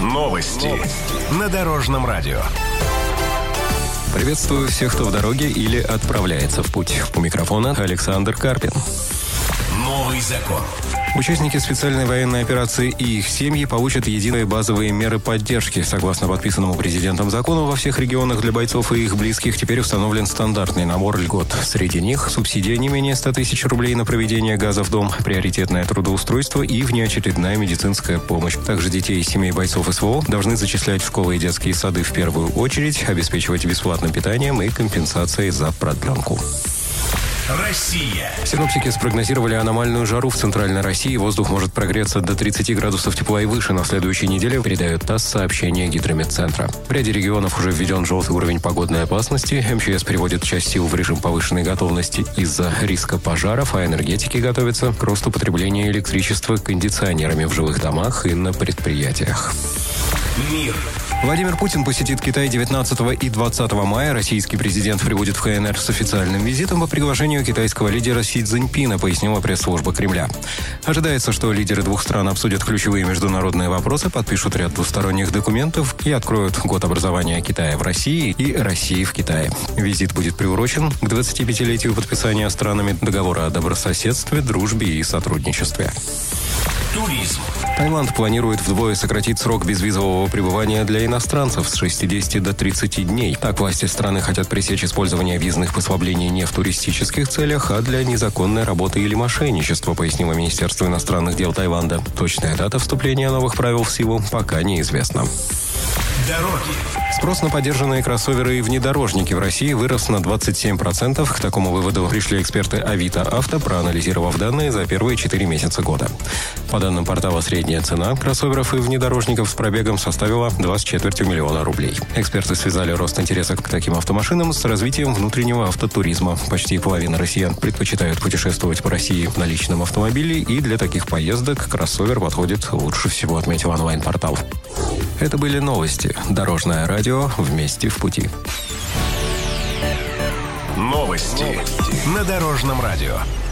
Новости на Дорожном радио. Приветствую всех, кто в дороге или отправляется в путь. У микрофона Александр Карпин. Новый закон. Участники специальной военной операции и их семьи получат единые базовые меры поддержки. Согласно подписанному президентом закону, во всех регионах для бойцов и их близких теперь установлен стандартный набор льгот. Среди них субсидия не менее 100 тысяч рублей на проведение газа в дом, приоритетное трудоустройство и внеочередная медицинская помощь. Также детей из семей бойцов СВО должны зачислять в школы и детские сады в первую очередь, обеспечивать бесплатным питанием и компенсацией за продленку. Россия. Синоптики спрогнозировали аномальную жару в центральной России. Воздух может прогреться до 30 градусов тепла и выше. На следующей неделе передает ТАСС сообщение Гидрометцентра. В ряде регионов уже введен желтый уровень погодной опасности. МЧС приводит часть сил в режим повышенной готовности из-за риска пожаров, а энергетики готовятся к росту потребления электричества кондиционерами в жилых домах и на предприятиях. Мир. Владимир Путин посетит Китай 19 и 20 мая. Российский президент прибудет в КНР с официальным визитом по приглашению китайского лидера Си Цзиньпина, пояснила пресс-служба Кремля. Ожидается, что лидеры двух стран обсудят ключевые международные вопросы, подпишут ряд двусторонних документов и откроют год образования Китая в России и России в Китае. Визит будет приурочен к 25-летию подписания странами договора о добрососедстве, дружбе и сотрудничестве. Туризм. Таиланд планирует вдвое сократить срок безвизового пребывания для иностранцев с 60 до 30 дней. Так, власти страны хотят пресечь использование визных послаблений не в туристических целях, а для незаконной работы или мошенничества, пояснило Министерство иностранных дел Таиланда. Точная дата вступления новых правил в силу пока неизвестна. Дороги. Спрос на подержанные кроссоверы и внедорожники в России вырос на 27%. К такому выводу пришли эксперты Авито Авто, проанализировав данные за первые 4 месяца года. По данным портала, средняя цена кроссоверов и внедорожников с пробегом составила 2,25 миллиона рублей. Эксперты связали рост интереса к таким автомашинам с развитием внутреннего автотуризма. Почти половина россиян предпочитают путешествовать по России на личном автомобиле, и для таких поездок кроссовер подходит лучше всего, отметил онлайн-портал. Это были новости. Дорожное радио. Вместе в пути. Новости на Дорожном радио.